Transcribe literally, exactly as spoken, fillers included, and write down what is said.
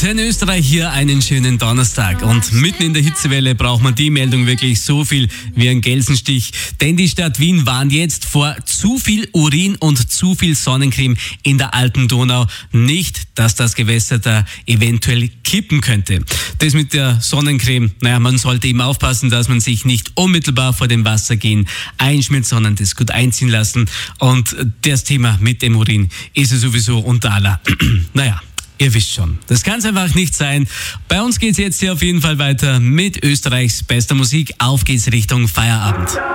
in Österreich hier einen schönen Donnerstag. Und mitten in der Hitzewelle braucht man die Meldung wirklich so viel wie ein Gelsenstich. Denn die Stadt Wien warnt jetzt vor zu viel Urin und zu viel Sonnencreme in der alten Donau. Nicht, dass das Gewässer da eventuell kippen könnte. Das mit der Sonnencreme, naja, man sollte eben aufpassen, dass man sich nicht unmittelbar vor dem Wassergehen einschmiert, sondern das gut einziehen lassen. Und das Thema mit dem Urin ist ja sowieso unter aller. Naja. Ihr wisst schon, das kann es einfach nicht sein. Bei uns geht's jetzt hier auf jeden Fall weiter mit Österreichs bester Musik. Auf geht's Richtung Feierabend.